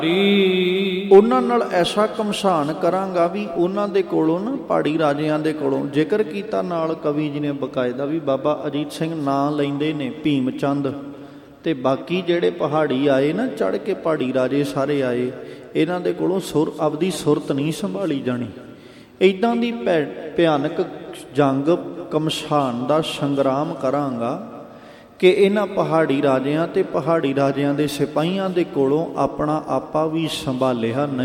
ਉਹਨਾਂ ਨਾਲ ਐਸਾ ਘਮਸਾਨ ਕਰਾਂਗਾ ਵੀ ਉਹਨਾਂ ਦੇ ਕੋਲੋਂ ਨਾ, ਪਹਾੜੀ ਰਾਜਿਆਂ ਦੇ ਕੋਲੋਂ, ਜ਼ਿਕਰ ਕੀਤਾ ਨਾਲ ਕਵੀ ਜੀ ਨੇ ਬਕਾਇਦਾ ਵੀ ਬਾਬਾ ਅਜੀਤ ਸਿੰਘ ਨਾਂ ਲੈਂਦੇ ਨੇ ਭੀਮ ਚੰਦ ਤੇ ਬਾਕੀ ਜਿਹੜੇ ਪਹਾੜੀ ਆਏ ਨਾ, ਚੜ੍ਹ ਕੇ ਪਹਾੜੀ ਰਾਜੇ ਸਾਰੇ ਆਏ, ਇਹਨਾਂ ਦੇ ਕੋਲੋਂ ਆਪਦੀ ਸੁਰਤ ਨਹੀਂ ਸੰਭਾਲੀ ਜਾਣੀ। ਇੱਦਾਂ ਦੀ ਭਿਆਨਕ ਜੰਗ, ਘਮਸਾਨ ਦਾ ਸੰਗਰਾਮ ਕਰਾਂਗਾ ਕਿ ਇਹਨਾਂ ਪਹਾੜੀ ਰਾਜਿਆਂ ਤੇ ਪਹਾੜੀ ਰਾਜਿਆਂ ਦੇ ਸਿਪਾਹੀਆਂ ਦੇ ਕੋਲੋਂ ਆਪਣਾ ਆਪਾ ਵੀ ਸੰਭਾਲਿਆ ਨਹੀਂ।